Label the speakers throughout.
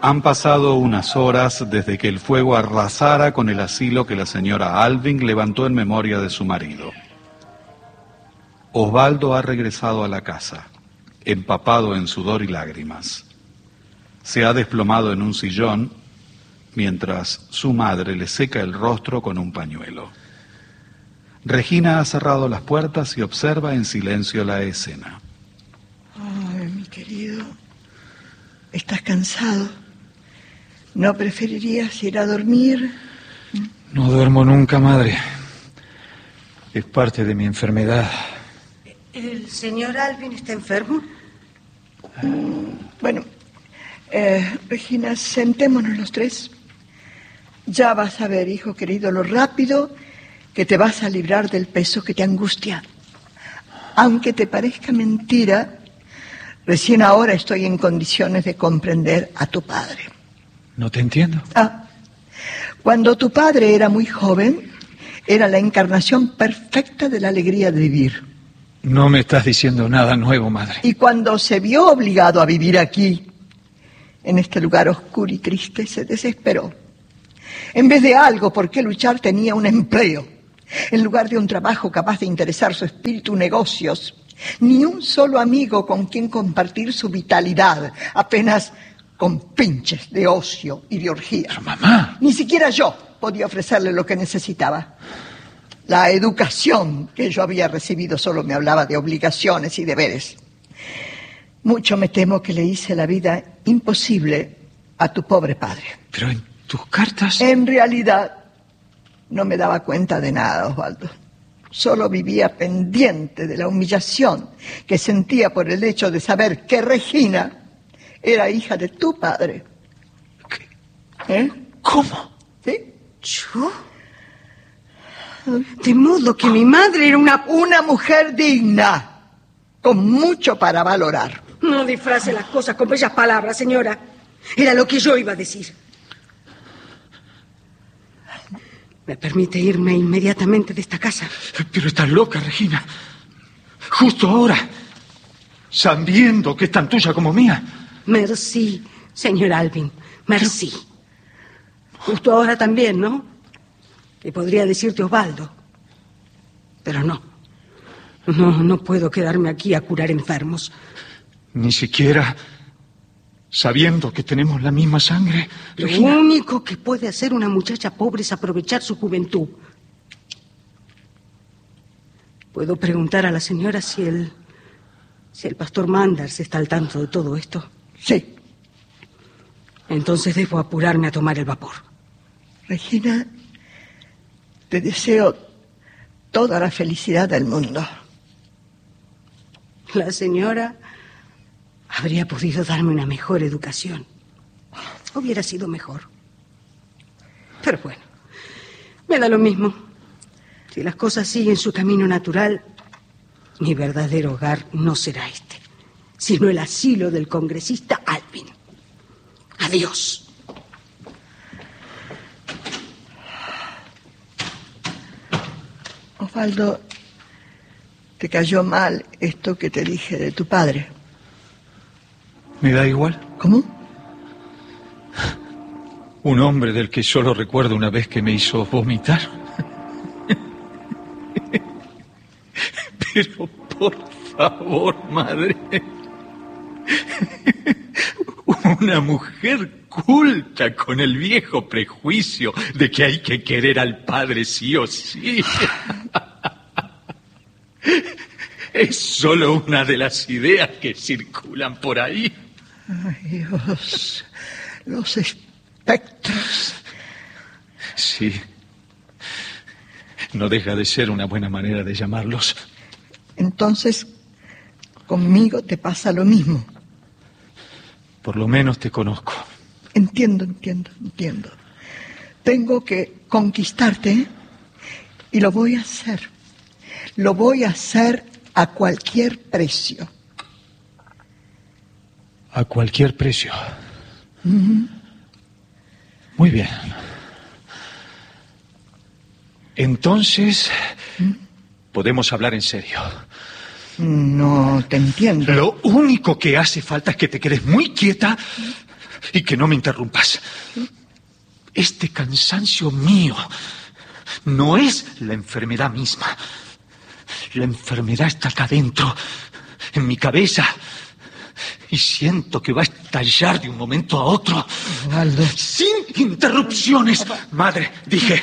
Speaker 1: Han pasado unas horas desde que el fuego arrasara con el asilo que la señora Alving levantó en memoria de su marido. Osvaldo ha regresado a la casa, empapado en sudor y lágrimas. Se ha desplomado en un sillón, mientras su madre le seca el rostro con un pañuelo. Regina ha cerrado las puertas y observa en silencio la escena.
Speaker 2: Ay, mi querido, ¿estás cansado? ¿No preferirías ir a dormir?
Speaker 3: No duermo nunca, madre. Es parte de mi enfermedad.
Speaker 4: ¿El señor Alvin está enfermo?
Speaker 2: Bueno, Regina, sentémonos los tres. Ya vas a ver, hijo querido, lo rápido que te vas a librar del peso que te angustia. Aunque te parezca mentira, recién ahora estoy en condiciones de comprender a tu padre.
Speaker 3: No te entiendo.
Speaker 2: Cuando tu padre era muy joven, era la encarnación perfecta de la alegría de vivir.
Speaker 3: No me estás diciendo nada nuevo, madre.
Speaker 2: Y cuando se vio obligado a vivir aquí, en este lugar oscuro y triste, se desesperó. En vez de algo por qué luchar, tenía un empleo. En lugar de un trabajo capaz de interesar su espíritu, negocios. Ni un solo amigo con quien compartir su vitalidad, apenas con pinches de ocio y de orgía.
Speaker 3: Pero, mamá.
Speaker 2: Ni siquiera yo podía ofrecerle lo que necesitaba. La educación que yo había recibido solo me hablaba de obligaciones y deberes. Mucho me temo que le hice la vida imposible a tu pobre padre.
Speaker 3: Pero en tus cartas...
Speaker 2: En realidad, no me daba cuenta de nada, Osvaldo. Solo vivía pendiente de la humillación que sentía por el hecho de saber que Regina era hija de tu padre.
Speaker 3: ¿Qué? ¿Cómo?
Speaker 2: ¿Sí?
Speaker 4: ¿Yo? De modo que mi madre era
Speaker 2: una mujer digna, con mucho para valorar.
Speaker 4: No disfrace las cosas con bellas palabras, señora. Era lo que yo iba a decir. ¿Me permite irme inmediatamente de esta casa?
Speaker 3: Pero estás loca, Regina. Justo ahora, sabiendo que es tan tuya como mía.
Speaker 4: Merci, señor Alvin. Merci. Justo ahora también, ¿no? Y podría decirte Osvaldo. Pero no. No puedo quedarme aquí a curar enfermos.
Speaker 3: Ni siquiera sabiendo que tenemos la misma sangre.
Speaker 4: Lo
Speaker 3: Regina.
Speaker 4: único que puede hacer una muchacha pobre es aprovechar su juventud. ¿Puedo preguntar a la señora si el pastor Manders está al tanto de todo esto?
Speaker 2: Sí.
Speaker 4: Entonces debo apurarme a tomar el vapor.
Speaker 2: Regina, te deseo toda la felicidad del mundo.
Speaker 4: La señora habría podido darme una mejor educación. Hubiera sido mejor. Pero bueno, me da lo mismo. Si las cosas siguen su camino natural, mi verdadero hogar no será este, sino el asilo del congresista Alvin. Adiós.
Speaker 2: Osvaldo, ¿te cayó mal esto que te dije de tu padre?
Speaker 3: Me da igual.
Speaker 2: ¿Cómo?
Speaker 3: Un hombre del que solo recuerdo una vez que me hizo vomitar. Pero por favor, madre. Una mujer culta con el viejo prejuicio de que hay que querer al padre sí o sí. Es solo una de las ideas que circulan por ahí.
Speaker 2: Ay, Dios, los espectros.
Speaker 3: Sí. No deja de ser una buena manera de llamarlos.
Speaker 2: Entonces, conmigo te pasa lo mismo.
Speaker 3: Por lo menos te conozco.
Speaker 2: Entiendo. Tengo que conquistarte, ¿eh? Y lo voy a hacer. Lo voy a hacer a cualquier precio.
Speaker 3: A cualquier precio.
Speaker 2: Uh-huh.
Speaker 3: Muy bien. Entonces, podemos hablar en serio.
Speaker 2: No te entiendo.
Speaker 3: Lo único que hace falta es que te quedes muy quieta Y que no me interrumpas. Este cansancio mío no es la enfermedad misma. La enfermedad está acá adentro, en mi cabeza. Y siento que va a estallar de un momento a otro.
Speaker 2: Osvaldo.
Speaker 3: Sin interrupciones. Madre, dije.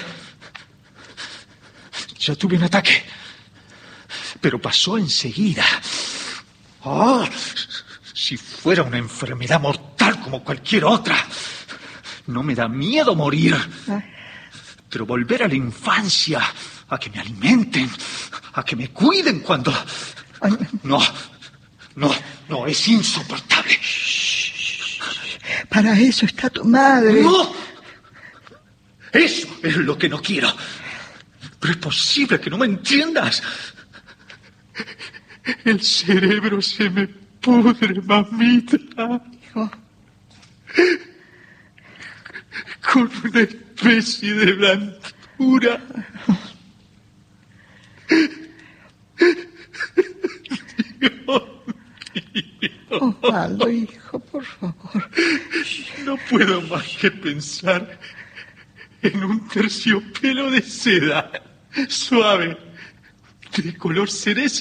Speaker 3: Ya tuve un ataque. Pero pasó enseguida. Oh, si fuera una enfermedad mortal como cualquier otra. No me da miedo morir. Pero volver a la infancia, a que me alimenten, a que me cuiden cuando... No, es insoportable.
Speaker 2: Para eso está tu madre.
Speaker 3: ¡No! Eso es lo que no quiero. Pero es posible que no me entiendas. El cerebro se me pudre, mamita.
Speaker 2: Hijo.
Speaker 3: Con una especie de blandura.
Speaker 2: Osvaldo, hijo, por favor.
Speaker 3: No puedo más que pensar en un terciopelo de seda suave, de color cereza.